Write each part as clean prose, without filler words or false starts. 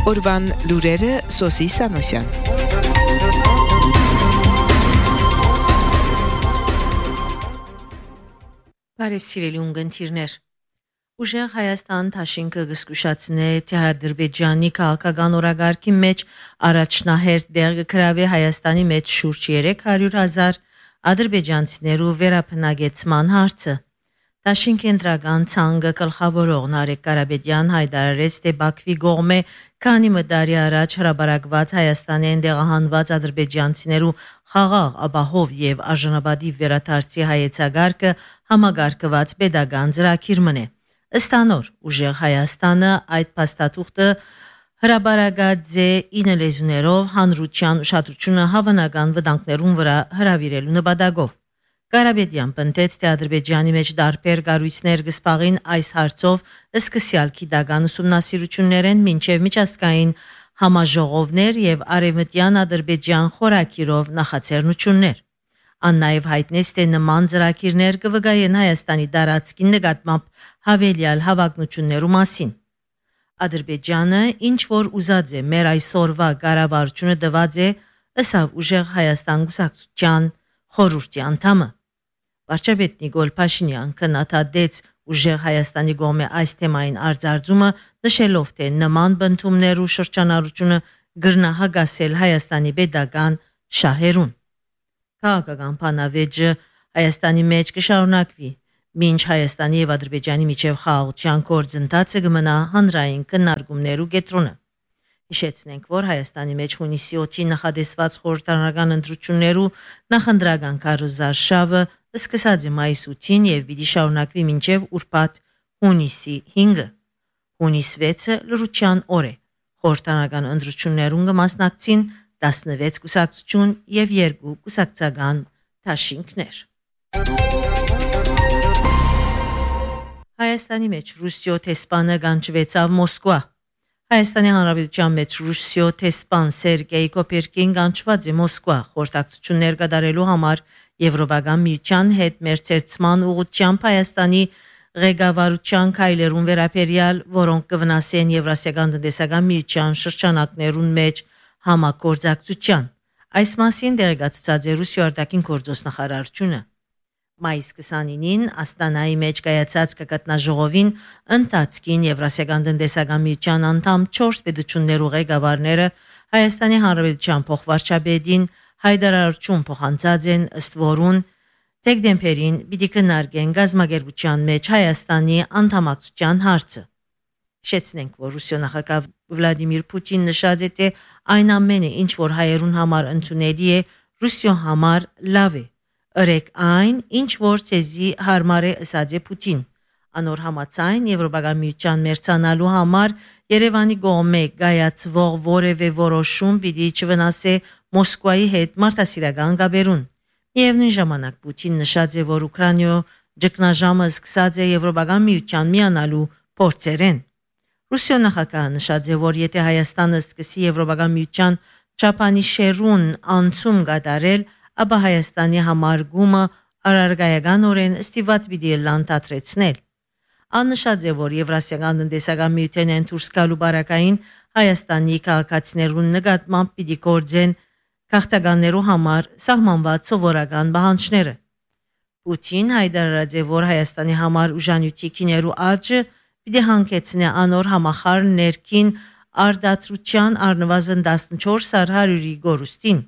Օրվան լուրերը Սոսի Սանոսյան։ Բարև սիրելի ունգընտիրներ։ Ուժեղ Հայաստան Թաշինքը գսկուշացնե թե Ադրբեջանի քաղաքական օրագարկի մեջ առաջնահերթ դեր կգրավի Հայաստանի մեջ շուրջ 300,000 ադրբեջանցիներու վերապնագեցման հարցը։ Թաշին կենտրական ցանկը գլխավորող Նարեկ Կարապետյան հայտարարեց, թե Բաքվի կողմէ քանի մդարի առաջ հրաբարակված Հայաստանեն դեղահանված ադրբեջանցիներու խաղաղ, ապահով եւ արժանապատիվ վերադարձի հայեցակարգը համագարկված pedagogan ծրագիր մնե։ Ըստ անոր, ուժեղ Հայաստանը այդ փաստաթուղթը հրաբարակած է 9 լեզուներով հանրության ուշադրությունը հավանական վտանգներուն վրա հրավիրելու նպատակով։ Կարապետյան պնդեց, թե Ադրբեջանի մեջ դարբեր կառույցներ կսպաղին այս հարցով սկսյալ գիտական ուսումնասիրություններեն մինչև միջազգային համաժողովներ եւ արևմտյան Ադրբեջան խորակիրով նախաձեռնություններ։ Ան նաև հայտնեց, թե նման ծրագիրներ կվկայեն Հայաստանի տարածքի նկատմամբ հավելյալ հավակնություններու մասին։ Ադրբեջանը ինչ որ ուզած է մեր այսօրվա կառավարությունը դված է ըսավ ուժեղ Հայաստան գուսակցության խորհրդի անդամը։ Վարչապետ Նիկոլ Փաշինյան քննադատեց ուժեղ Հայաստանի կողմէ այս թեմային արձարծումը, նշելով, թե նման բնդումներու շրջանառությունը գրնա հագասել Հայաստանի pedagogan շահերուն։ Քաղաքական բանավեճը Հայաստանի մեջ կշարունակվի, մինչ Հայաստանի եւ Ադրբեջանի միջև խաղաղության գործընթացը կմնա հանրային քննարկումներու կենտրոնը։ Հիշեցնենք, որ Հայաստանի մեջ հունիսի 8-ին նախադեсված խորհրդարանական ընտրություններու նախընտրական քարոզարշավը սկսած է մայիս 8-ին եւ պիտի շարունակվի մինչեւ ուրբաթ հունիսի 5-ը։ Հունիս 6-ը լրության օր է։ Խորհրդարանական ընտրություններուն կմասնակցին 16 կուսակցություն եւ 2 կուսակցական դաշինքներ։ Հայաստանի մեջ Ռուսիո տեսփանը գանչվեցավ Մոսկվա։ Հայաստանի Հանրապետության մեջ Ռուսիո տեսփան Սերգեյ Կոպերկին գանչված է Մոսկվա խորհրդակցություններ կատարելու համար Եվրոպական միության հետ մերձեցման ուղղությամբ Հայաստանի ղեկավարության քայլերուն վերաբերյալ, որոնք կվնասեն Եվրասիական տնտեսական միության շրջանակներուն մեջ համագործակցության։ Այս մասին տեղեկացուցած է Ռուսիո արտաքին գործոստ նախարարությունը։ Մայիս 29-ին Աստանայի մեջ կայացած կգտնաժողովին ընթացքին Եվրասիական տնտեսական միության անդամ 4 պետություններու ղեկավարները Հայաստանի Հանրապետության փոխվարչապետին հայտարարություն փոխանցած են, ըստ որուն դեկտեմբերին պիտի քննարկեն գազམ་ագերբության մեջ Հայաստանի անդամակցության հարցը։ Շեցնենք, որ Ռուսիո նախագահ Վլադիմիր Պուտինն նշած է, թե այն ամենը, ինչ որ հայերուն համար ընդունելի է, Ռուսիո համար լավ է։ Ըրեք այն, ինչ որ ցեզի հարմար է, ըսած է Պուտին։ Անոր համաձայն Եվրոպական միության մերձանալու համար Երևանի կողմէ գայացվող որևէ որոշում պիտի չվնասե Մոսկվայի հետ մարդասիրական գաբերուն։ Միևնույն ժամանակ Պուտին նշած է, որ Ուկրաինայո ճգնաժամը սկսած է Եվրոպական միության միանալու փորձերեն։ Ռուսիո նախագահը նշած է, որ եթե Հայաստանը սկսի Եվրոպական միության չափանիշերուն անցում կատարել, ապա Հայաստանի համար գումը արարգայականորեն ստիված պիտի լանդատրեցնել։ Աննշած է, որ Եվրասիական տնտեսական միութենեն դուրս գալու բարակային Հայաստանի քաղաքացիներուն նկատմամբ պիտի գործեն քաղաքականներու համար սահմանված սովորական պահանջները։ Պուտին հայտարարած է, որ Հայաստանի համար ուժանյութի քիներու աճը պիտի հանգեցնե անոր համախառ ներքին արդարության առնվազն 14%-ի գորուստին։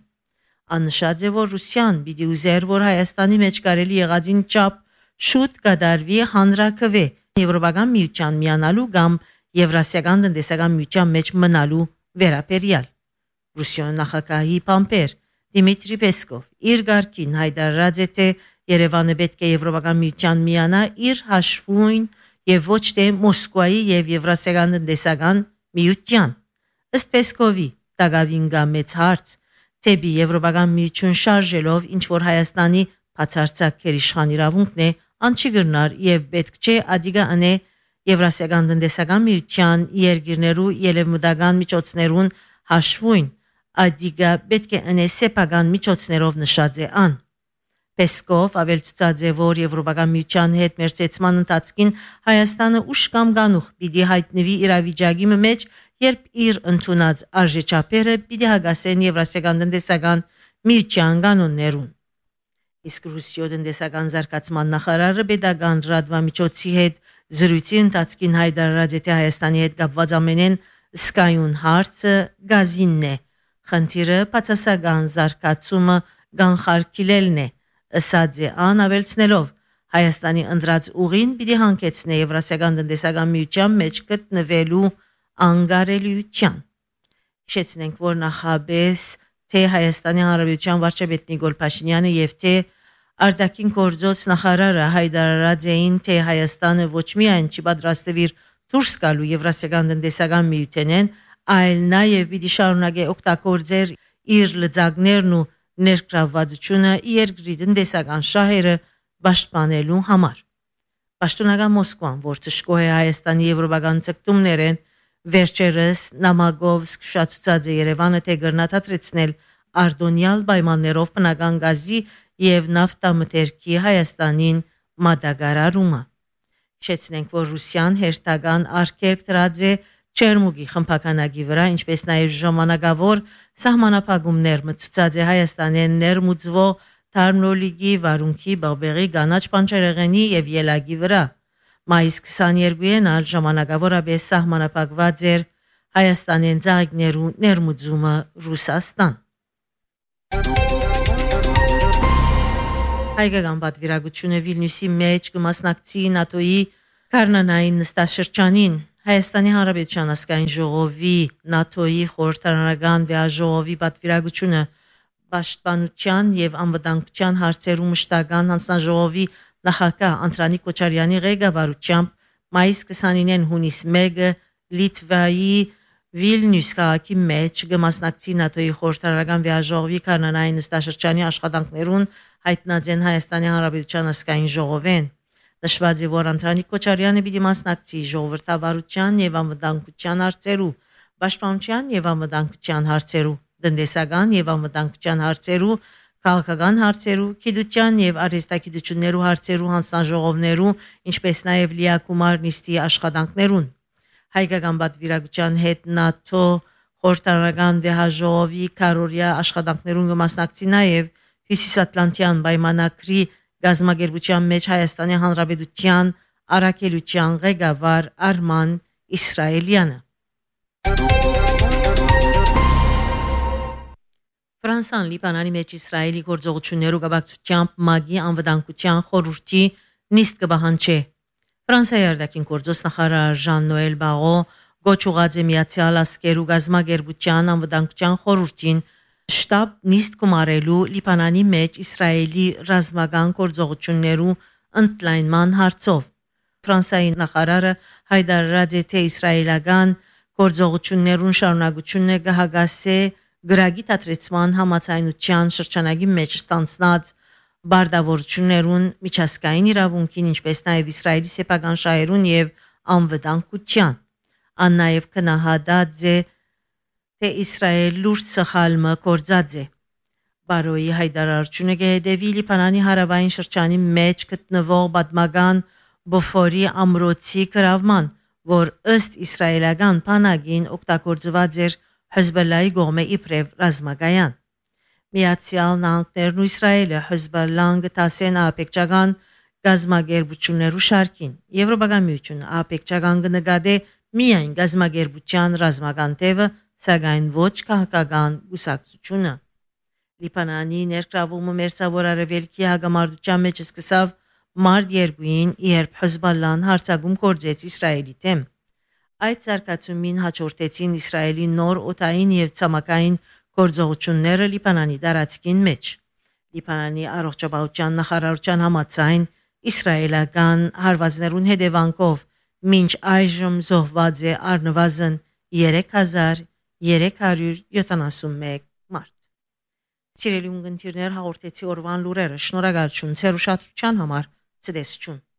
Աննշած է, որ Ռուսիան պիտի ուզեր, որ Հայաստանի մեջ կարելի եղածին չափ շուտ կդարվի հանրակրվե Եվրոպական միության միանալու կամ Եվրասիական տնտեսական միության մեջ մնալու վերաբերյալ։ Ռուսիո նախագահի փամփեր Դիմիտրի Պեսկով իր գարկին հայտարարած է, թե Երևանը պետք է Եվրոպական միության միանա իր հաշվույն եւ ոչ թե Մոսկվայի եւ Եվրասիական տնտեսական միության։ Ըստ Պեսկովի դակավին գա մեծ հարց, թեպի Եվրոպական միություն շարժելով ինչ որ Հայաստանի բացարձակ քերիշխան իրավունքն է, անչի գրնար եւ պետք չէ ադիգա անե Եվրասիական տնտեսական միության երկիրներու ելևմտական միջոցներուն հաշվույն, ադիգա պետք է անե սեփական միջոցներով նշած է ան։ Պեսկով ավելցուցած է, որ Եվրոպական միության հետ մերձեցման ընթացքին Հայաստանը ուշ կամ գանուխ պիտի հայտնվի իրավիճակի մեջ, երբ իր ընդունած արժեչափերը պիտի հագասեն Եվրասիական տնտեսական միության կանոններուն։ Իսկ Ռուսիո տնտեսական զարգացման նախարարը pedagogan լրատվամիջոցի հետ զրույցի ընթացքին հայտարարած է, թե Հայաստանի հետ կապված ամենեն սկայուն հարցը գազինն է։ Խնդիրը բացասական զարգացումը կանխարգելելն է, ըսած է ան ավելցնելով Հայաստանի ընդրած ուղին պիտի հանգեցնե Եվրասիական տնտեսական միության մեջ գտնվելու անգարելիության։ Հիշեցնենք, որ նախաբես թե Հայաստանի Հանրապետության վարչապետ Նիկոլ Փաշինյանը եւ թե արտաքին գործոց նախարարը հայտարարած էին, թե Հայաստանը ոչ միայն չի պատրաստվիր դուրս գալու Եվրասիական տնտեսական միութենեն, այլ նաեւ պիտի շարունակի օգտագործել իր լծակներն ու ներգրավվածությունը երկրի տնտեսական շահերը պաշտպանելու համար։ Պաշտոնական Մոսկվան, որ թշկող է Հայաստանի եվրոպական ցկտումներեն, վերջերս նամակով զսկուշացած է Երևանը, թե գրնաթատրեցնել արդոնյալ պայմաններով բնական գազի եւ նավթամթերքի Հայաստանին մատակարարումը։ Շեծնենք, որ Ռուսիան հերթական արգելք դրած է Չերմուգի խմբականակի վրա, ինչպես նաև ժամանակավոր սահմանափակումներ մտցած է Հայաստանեն ներմուծվող Թարմնոլիգի, Վարունքի, Բաղբեղի, Գանաչ Պանջերեղենի եւ Ելագի վրա։ Մայիս 22-ին ալ ժամանակավորապես սահմանափակված էր Հայաստանեն ծաղիկներու ներմուծումը Ռուսաստան։ Հայկական պատվիրակությունը Վիլնյուսի մեջ կմասնակցի ՆԱՏՕ-ի Կարնանային նստաշրջանին։ Հայաստանի Հանրապետության ազգային ժողովի ՆԱՏՕ-ի խորհրդարանական վեաժողովի պատվիրակությունը պաշտպանության եւ անվտանգության հարցերու մշտական հանձնաժողովի նախագահ Անդրանիկ Կոչարյանի ղեկավարությամբ մայիս 29-ին հունիս 1-ը Լիտվայի Վիլնյուս քաղաքի մեջ կմասնակցի ՆԱՏՕ-ի խորհրդարանական վեաժողովի Կարնանային նստաշրջանի աշխատանքներուն հայտնած են Հայաստանի Հանրապետության ազգային ժողովեն։ Նշված է, որ Անդրանիկ Կոչարյանը պիտի մասնակցի ժողովրդավարության եւ անվտանգության հարցերու, պաշտպանության եւ անվտանգության հարցերու, տնտեսական եւ անվտանգության հարցերու, քաղաքական հարցերու, գիտության եւ արհեստագիտություններու հարցերու հանձնաժողովներու, ինչպես նաեւ լիակումար նիստի աշխատանքներուն։ Հայկական պատվիրակության հետ ՆԱՏՕ խորհրդարանական վեաժողովի քարորիա աշխատանքներուն կմասնակցի նաեւ Հյուսիսատլանտյան պայմանագրի գազམ་ագերբության մեջ Հայաստանի Հանրապետության առաքելության ղեկավար Արման Իսրայելյանը։ Ֆրանսան Լիբանանի մեջ Իսրայելի գործողություններու կապակցությամբ ՄԱԳ-ի անվտանգության խորհրդի նիստ կբահանջի։ Ֆրանսիայի արտաքին գործոս նախարար Ժան-Նոել Բաղո գոչուած է Միացյալ Աշխարհի գազམ་ագերբության անվտանգության խորհրդին շտաբ նիստ կմարելու Լիբանանի մեջ Իսրայելի ռազմական գործողություններու ընդլայնման հարցով։ Ֆրանսիայի նախարարը հայտարարած է, թե իսրայելական գործողություններուն շարունակությունը կհագասե գրագի դադրեցման համաձայնության շրջանագի մեջ ստանցնած բարդավորություններուն միջազգային իրավունքին, ինչպես նաև Իսրայելի սեփական շահերուն եւ անվտանգության։ Ան նաև կնահատած է, թե Իսրայել լուրջ սխալմը կործած է։ Բարոյի հայտարարությունը կհետևի Լիբանանի հարավային շրջանի մեջ գտնվող պատմական Բոֆորի ամրոցի գրավման, որ ըստ իսրայելական բանակին օգտագործված էր Հեզբոլլայի կողմէ իբրև ռազմագայան։ Միացյալ Նահանգներն ու Իսրայելը Հեզբոլլան գտասեն ահաբեկչական գազམ་ագերբություններու շարքին։ Եվրոպական միությունը ահաբեկչական կնկատի միայն գազམ་ագերբության ռազմական թևը, սակայն ոչ քաղաքական գուսակցությունը։ Լիբանանի ներգրավումը մերձավոր արևելքի հագամարտության մեջ սկսավ մարտ 2-ին, երբ Հեզբոլլան հարձակում կործեց Իսրայելի դեմ։ Այդ զարգացումին հաջորդեցին Իսրայելի նոր օդային եւ ցամաքային գործողությունները Լիբանանի տարածքին մեջ։ Լիբանանի առողջապահության նախարարության համաձայն իսրայելական հարվածներուն հետևանքով մինչ այժմ զոհված է առնվազն 3371 մարդ։ Սիրելի ունգընտիրներ, հաղորդեցի օրվան լուրերը։ Շնորհակալություն ձեր ուշադրության համար։ Ցտեսություն։